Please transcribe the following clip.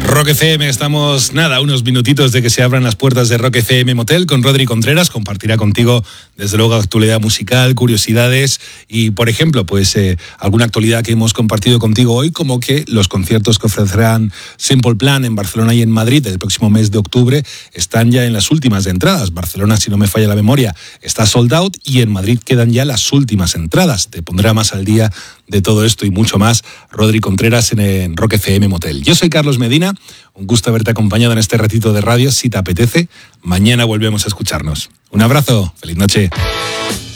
Rock FM, estamos unos minutitos de que se abran las puertas de Rock FM Motel con Rodri Contreras. Compartirá contigo, desde luego, actualidad musical, curiosidades y, por ejemplo, alguna actualidad que hemos compartido contigo hoy, como que los conciertos que ofrecerán Simple Plan en Barcelona y en Madrid el próximo mes de octubre están ya en las últimas de entradas. Barcelona, si no me falla la memoria, está sold out y en Madrid quedan ya las últimas entradas. Te pondrá más al día de todo esto y mucho más Rodri Contreras en Rock FM Motel. Yo soy Carlos Medina, un gusto haberte acompañado en este ratito de radio. Si te apetece, mañana volvemos a escucharnos. Un abrazo, feliz noche.